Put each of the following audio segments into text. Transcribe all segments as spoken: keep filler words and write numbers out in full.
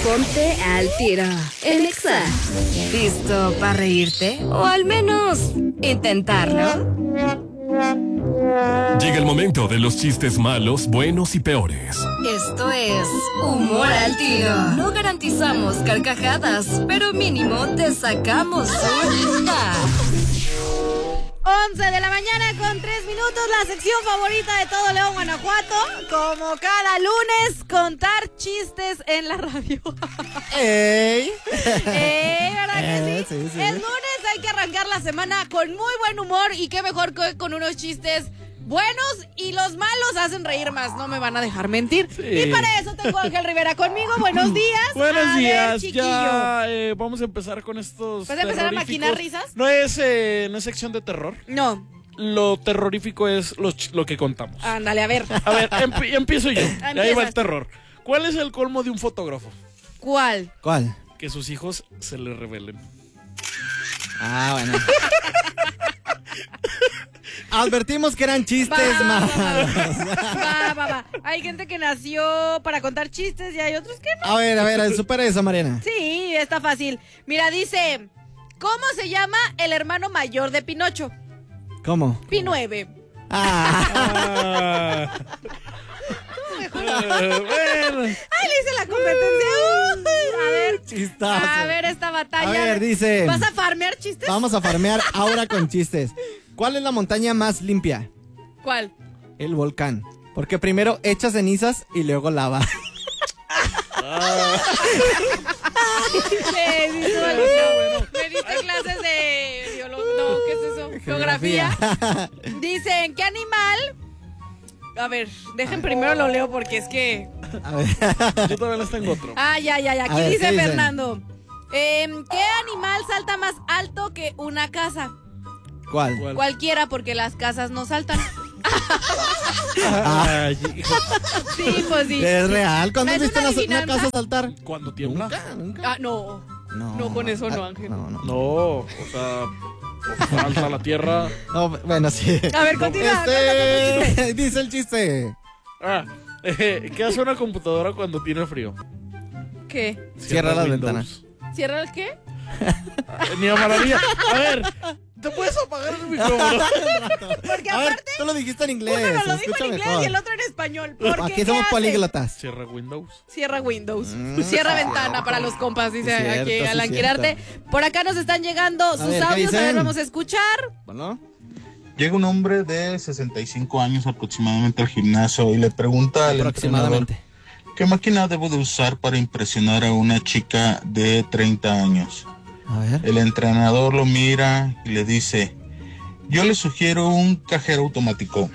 Ponte al tiro en Exa. ¿Listo para reírte? O al menos intentarlo. Llega el momento de los chistes malos, buenos y peores. Esto es Humor al Tiro. No garantizamos carcajadas, pero mínimo te sacamos una. once de la mañana con tres minutos, la sección favorita de todo León, Guanajuato. Como cada lunes, contar chistes en la radio. ¡Ey! ¡Ey! ¿Verdad que Eh, sí? sí, sí. El lunes hay que arrancar la semana con muy buen humor y qué mejor que con unos chistes buenos, y los malos hacen reír más, no me van a dejar mentir. Sí. Y para eso tengo a Ángel Rivera conmigo. Buenos días. Buenos A ver, días, chiquillo. ya eh, vamos a empezar con estos ¿Vas a empezar a terroríficos. maquinar risas? No es, eh, no es sección de terror. No. Lo terrorífico es lo, ch- lo que contamos. Ándale, a ver. A ver, emp- empiezo yo. Ah, Ahí va empiezas. el terror. ¿Cuál es el colmo de un fotógrafo? ¿Cuál? ¿Cuál? Que sus hijos se le revelen. Ah, bueno. Advertimos que eran chistes Va, malos. Va, va, va. Hay gente que nació para contar chistes y hay otros que no. A ver, a ver, supera eso, Mariana. Sí, está fácil. Mira, dice, ¿cómo se llama el hermano mayor de Pinocho? ¿Cómo? Pi nueve. Ah, Ah. Eh, bueno. Ay, le hice la competencia. Uy, a ver. chistoso. A ver esta batalla. A ver, dice. ¿Vas a farmear chistes? Vamos a farmear ahora con chistes. ¿Cuál es la montaña más limpia? ¿Cuál? El volcán. Porque primero echa cenizas y luego lava. Me diste, me diste clases de biología. No, ¿qué es eso? Geografía. Dicen, ¿qué animal? A ver, dejen primero lo leo porque es que... A ver. Yo todavía les tengo otro. Ah, ya, ya, ya. Aquí A ver, dice ¿qué dicen? Fernando. Em, ¿Qué animal salta más alto que una casa? ¿Cuál? ¿Cuál? Cualquiera, porque las casas no saltan. Ay, hijo. Sí, pues sí. Es real. ¿Cuándo Es viste una una, una adivinanza. casa saltar? ¿Cuándo tiembla? Nunca, nunca. Ah, no. No, No, con eso no, Ah, Ángel. No, no. No, o sea, o salta la tierra. No, bueno, sí. A ver, continúa. cuéntame tu chiste. Este, dice el chiste. Ah, eh, ¿qué hace una computadora cuando tiene frío? ¿Qué? Cierra las Windows. ventanas. ¿Cierra el qué? Eh, Ni a maravilla. A ver, ¿te puedes apagar el micrófono? Porque A ver, aparte, tú lo dijiste en inglés. uno nos se lo dijo escucha en inglés mejor. y el otro en español. ¿Por Aquí qué? somos ¿Qué hace? políglotas. Cierra Windows. Cierra Windows. Mm, Cierra sí, ventana cierto. para los compas, dice Sí, cierto, aquí sí, Alan cierto. Quirarte. Por acá nos están llegando sus ver, ¿qué audios. A ver, dicen? vamos a escuchar. Bueno. Llega un hombre de sesenta y cinco años aproximadamente al gimnasio y le pregunta al entrenador Aproximadamente. qué máquina debo de usar para impresionar a una chica de treinta años. A ver. El entrenador lo mira y le dice, yo le sugiero un cajero automático.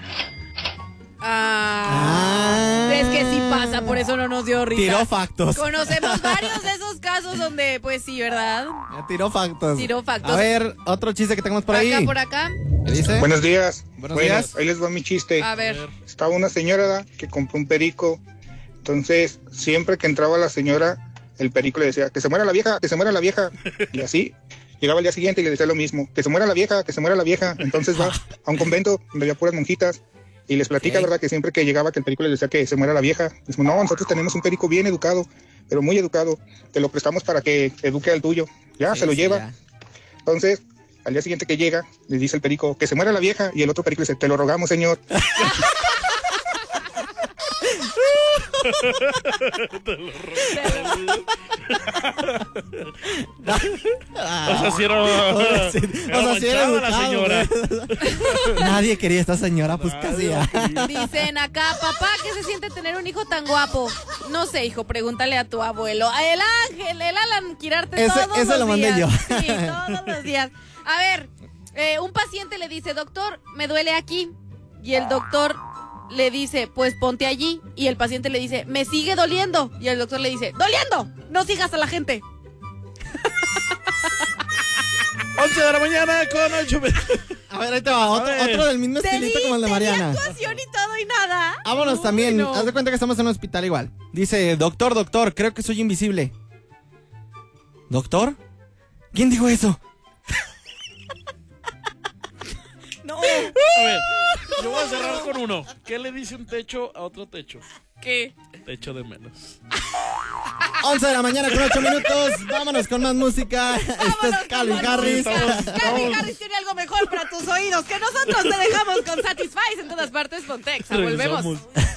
Ah, Ah. es que sí pasa, por eso no nos dio risa. Tiró factos. Conocemos varios de esos casos donde, pues sí, ¿verdad? Tiró factos. Tiró factos. A ver, otro chiste que tenemos por Acá, ahí. por acá. ¿Qué dice? Buenos días. Buenos Bueno, días. ahí les va mi chiste. A ver. Estaba una señora ¿verdad? que compró un perico. Entonces, siempre que entraba la señora, el perico le decía, que se muera la vieja, que se muera la vieja. Y así, llegaba el día siguiente y le decía lo mismo, que se muera la vieja, que se muera la vieja. Entonces va a un convento donde había puras monjitas y les platica, Ok. ¿verdad? Que siempre que llegaba que el perico les decía que se muera la vieja. Dice, no, nosotros tenemos un perico bien educado, pero muy educado. Te lo prestamos para que eduque al tuyo. Ya, Sí, se lo sí, lleva. ya. Entonces, al día siguiente que llega, le dice el perico, que se muera la vieja, y el otro perico dice, te lo rogamos, señor. O sea, si era, O sea, sí, era o sea, sí era manchada la educado, señora. güey. Nadie quería a esta señora, pues casi ya. Dicen acá, papá, ¿qué se siente tener un hijo tan guapo? No sé, hijo, pregúntale a tu abuelo. A el Ángel, el Alan Quirarte Ese- todos ese los lo mandé días. yo. Sí, todos los días. A ver, eh, un paciente le dice, doctor, me duele aquí. Y el doctor le dice, pues ponte allí. Y el paciente le dice, me sigue doliendo. Y el doctor le dice, ¡doliendo! No sigas a la gente. once de la mañana con ocho. A ver, ahí te va. Otro, ver. otro del mismo estilito como el de Tenía Mariana. actuación y todo y nada. Vámonos Uy, también. no. Haz de cuenta que estamos en un hospital igual. Dice, doctor, doctor, creo que soy invisible. ¿Doctor? ¿Quién dijo eso? No. A ver, yo voy a cerrar con uno. ¿Qué le dice un techo a otro techo? ¿Qué? Techo de menos. once de la mañana con ocho minutos. Vámonos con más música. Esto es Calvin Harris. Calvin Harris tiene algo mejor para tus oídos que nosotros te dejamos con Satisfy en todas partes. Pontexa, volvemos. Regresamos.